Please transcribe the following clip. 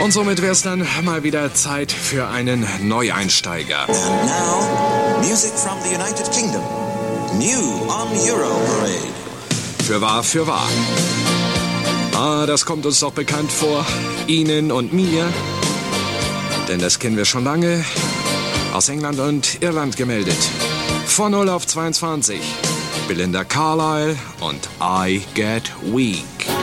Und somit wäre es dann mal wieder Zeit für einen Neueinsteiger. And now, music from the United Kingdom. New on Euro Parade. Fürwahr, fürwahr. Das kommt uns doch bekannt vor, Ihnen und mir. Denn das kennen wir schon lange. Aus England und Irland gemeldet. Von 0 auf 22. Belinda Carlisle und I Get Weak.